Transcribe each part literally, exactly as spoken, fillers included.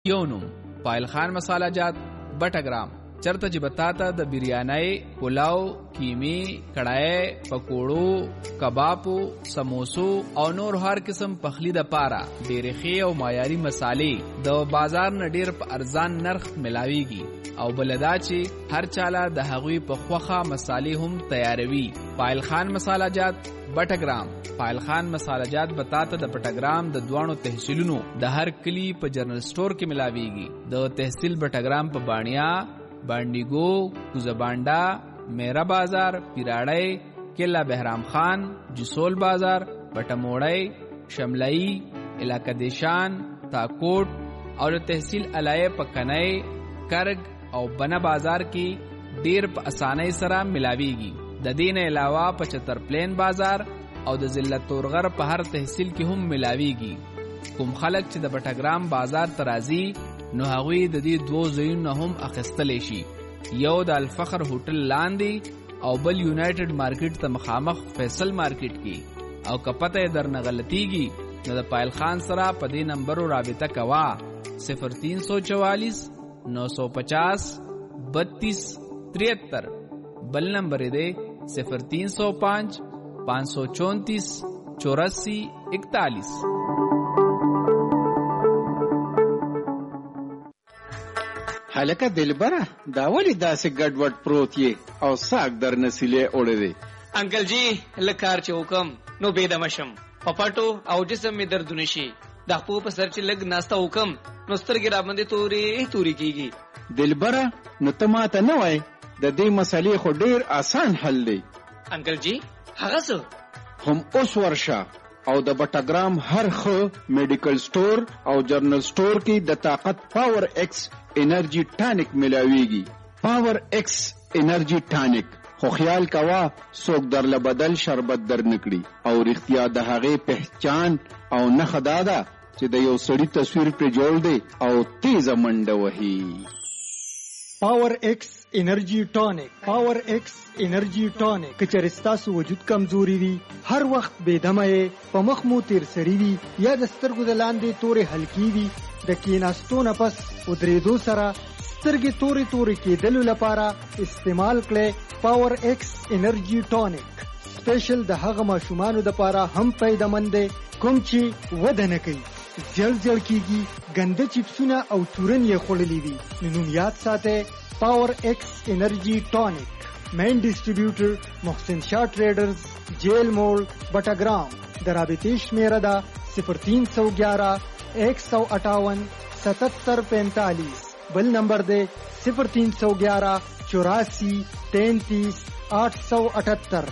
یو نوم پایل خان مساله جات بټګرام، چرته چې بتاته د بریانۍ، پلاو، کیمی، کړای، پکوړو، کبابو، سموسو او نور هر قسم پخلی د پاره ډېرې ښې او معیاري مسالې د بازار نه ډېر په ارزان نرخ ملاويږي او بلدا چې هر چاله د هغوی په خوخه مسالې هم تیاروي. پایل خان مساله جات بټګرام. پایل خان مساله جات بتاته د بټګرام د دوانو تحصیلونو د هر کلی په جنرل سٹور کې ملاويږي. د تحصیل بټګرام په بانیا، بانډیګو، کوزبانډا، میرا بازار، پیراړی، کلا بهرام خان، جسول بازار، بټموړی، شملئی، علاقه دیشان، تاکوټ او د تحصیل علایه په کنای، کرگ او بنا بازار کې ډیر په اسانۍ سره ملاويږي. د دین علاوه په چتر پلین بازار او د ضلع تورغر په هر تحصیل کې هم ملاويږي. کوم خلک چې د بټګرام بازار ترازی نو هغوی د دې دوه ځایونو هم اخیستلی شي، یو د الفخر هوټل لاندې او بل یونایټډ مارکیټ ته مخامخ فیصل مارکیټ کې. او که پته یې درنه غلطیږي نو د پایل خان سره په دې نمبرو رابطه کوه: صفر تین سو چوالیس نو سو پچاس بتیس تریہتر. بل نمبر دے صفر تین سو پانچ پانچ سو چونتیس چوراسی اکتالیس. هلکه دلبره دا ولی داسې ګډوډ پروت یې او ساک در نسیلې اوړې دی؟ انکل جی لکار چې حکم نو بېدمه شم، په پټو او جسم مې دردونه شي، د خپو په سر چې لږ ناسته حکم نو سترګې راباندې تورې تورې کېږي. دلبره نو ته ماته نه وایې د دې مسلې خو ډېر آسان حل دی. انکل جی هغه څه؟ هم اوس ورشه او د بټګرام هر ښه میډیکل سٹور او جرنل سٹور کې د طاقت پاور ایکس انرژي ټانک ملاويږي. پاور ایکس انرژي ټانک خو خیال کوا څوک درله بدل شربت در نکړي او رښتیا د هغې پہچان او نښه دا ده چې د یو سړي تصویر پرې جوړ دی او تیزه منډه وهي. پاور ایکس انرژي ټانک. پاور ایکس انرژي ټانک که چېرې ستاسو وجود کمزوري وي، هر وخت بېدمه یې، په مخ مو تیر سړي وي یا د سترګو د لاندې تورې حلقې وي، د کېناستو نه پس ودرېدو سره سترګې تورې تورې کېدلو لپاره استعمال کړئ پاور ایکس انرژي ټانک. سپیشل د هغه ماشومانو دپاره هم فایدهمند دی کوم چې وده نه کوي، زیړ زیړ کېږي، ګنده چپسونه او چورن یې خوړلي وي. نو نوم یاد ساتئ، پاور ایکس انرژي ټانک. مین ډسټریبیوټر محسن شاه ټریډرز، جیل موړ، بټګرام. د رابطې شمیره ده صفر تین سو گیارہ ایک سو اٹھاون ستتر پینتالیس. بل نمبر دے صفر تین سو گیارہ چوراسی تینتیس آٹھ سو اٹھتر.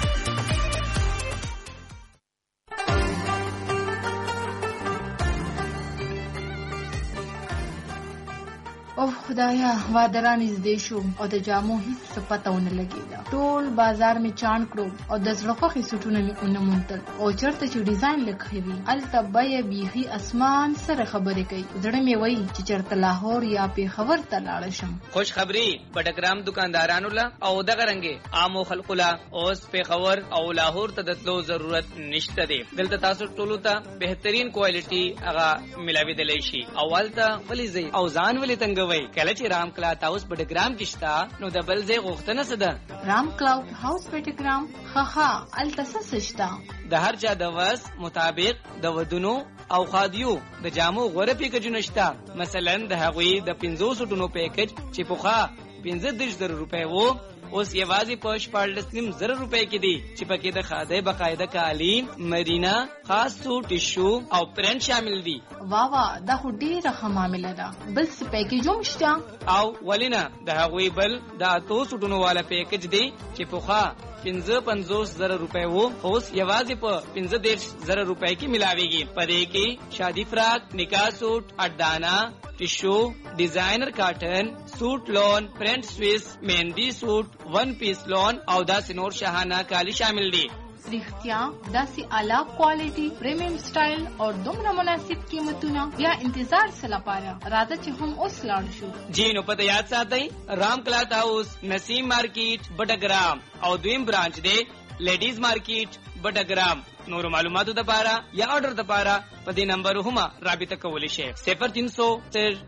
اوه خدایا، وادران نږدې شو او د جامو هیڅ څه پته ونه لګېده. ټول بازار مې چاڼ کړو او د زړه خوښې سوټونه مې ونه موندل، او چېرته چې ډیزاین لږ ښه وي هلته بیه بیخي اسمان سره خبرې کوي. زړه مې وایي چې چېرته لاهور یا پېښور ته لاړه شم. خوش خبري بټګرام دکاندارانو له او دغه رنګې عامو خلکو له اوس پېښور او لاهور ته د تلو ضرورت نشته دی. دلته تاسو ټولو ته بهترین کوالټي هغه ملاوېدلی شي. او هلته ولې ځئ او ځان ولې تنګوئ؟ کله چې رام کلاوډ هاوس بټګرام کې شته نو د بل ځای غوښتنه څه ده؟ رام کلاوډ هاوس بټګرام ښه ښه هلته څه شته؟ د هر چا د وس مطابق د ودونو او خادیو د جامو غوره پیکجونه شته. مثلا د هغوی د پنځوس ټونو پیکج چې پخوا پنځه دېرش زره روپۍ وو اوس یوازې په شپاړلس نیم زره روپۍ کې دي، چې پکې د خادۍ باقاعده کالي، مرینا، خاص سوټ، ټیشو او پرنټ شامل دي. وا وا دا خو ډېره ښه معامله ده. بل څه پیکج هم شته؟ او ولې نه، د هغوی بل د اتو سوټونو والا پیکج دی چې پخوا پنځه پنځوس زره روپۍ وو اوس یوازې په پنځه دېرش زره روپۍ کې ملاویږي. په دې کې شادي فراک، نکاح سوټ، اډانا، ټیشو، ډیزاینر کاټن، سوټ لون، پرنٹ سویس، مهندی سوټ، ون پیس لون او داسې نور شاهانه کالی شامل دي. رښتیا داسې اعلی کوالټي، پریمیم سټایل او دومره مناسب قیمتونه، یا انتظار څه لپاره؟ راځه چې هم اوس لاړ شو. جی نو پته یاد ساتئ، رام کلاوډ هاوس، نسیم مارکیټ، بټګرام. او دویم برانچ دی لیډیز مارکیټ بټګرام. نور معلوماتو د پاره یا آرډر د پاره په دې نمبر هم رابطه کولی شئ. صفر تین سو